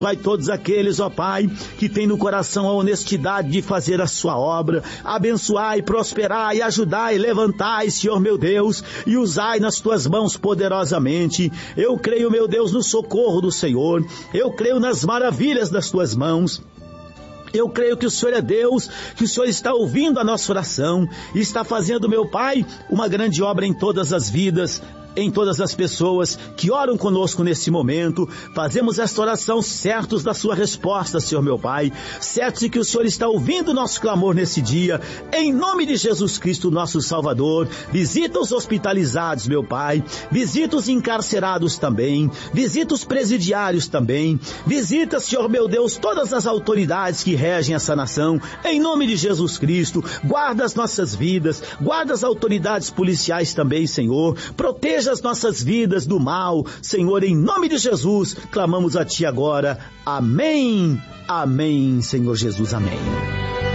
Pai, todos aqueles, ó Pai, que têm no coração a honestidade de fazer a sua obra, abençoai, prosperai, ajudai, levantai, Senhor meu Deus, e usai nas tuas mãos poderosamente. Eu creio, meu Deus, no socorro do Senhor, eu creio nas maravilhas das tuas mãos. Eu creio que o Senhor é Deus, que o Senhor está ouvindo a nossa oração e está fazendo, meu Pai, uma grande obra em todas as vidas, em todas as pessoas que oram conosco nesse momento. Fazemos esta oração certos da sua resposta, Senhor meu Pai, certos de que o Senhor está ouvindo o nosso clamor nesse dia, em nome de Jesus Cristo, nosso Salvador. Visita os hospitalizados, meu Pai, visita os encarcerados também, visita os presidiários também, visita, Senhor meu Deus, todas as autoridades que regem essa nação, em nome de Jesus Cristo. Guarda as nossas vidas, guarda as autoridades policiais também, Senhor, proteja as nossas vidas do mal, Senhor, em nome de Jesus, clamamos a Ti agora. Amém, amém, Senhor Jesus, amém.